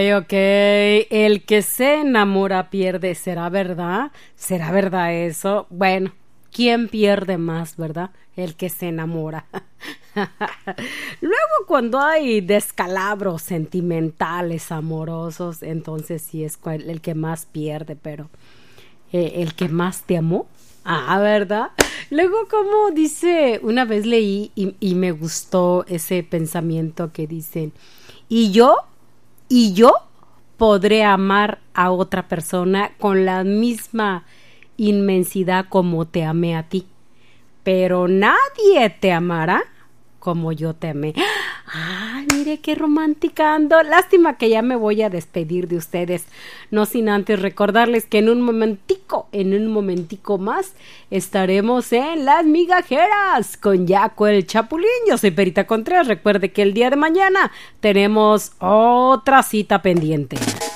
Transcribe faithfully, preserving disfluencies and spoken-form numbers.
Ok, el que se enamora pierde, ¿será verdad? ¿Será verdad eso? Bueno, ¿quién pierde más, verdad? El que se enamora. Luego cuando hay descalabros sentimentales, amorosos, entonces sí es cual- el que más pierde, pero eh, el que más te amó. Ah, ¿verdad? Luego, como dice, una vez leí y, y me gustó ese pensamiento que dicen, y yo, y yo podré amar a otra persona con la misma inmensidad como te amé a ti, pero nadie te amará como yo te amé. Ay, mire qué romántica ando. Lástima que ya me voy a despedir de ustedes, no sin antes recordarles que en un momentico, en un momentico más, estaremos en Las Migajeras con Yaco el Chapulín. Yo soy Perita Contreras. Recuerde que el día de mañana tenemos otra cita pendiente.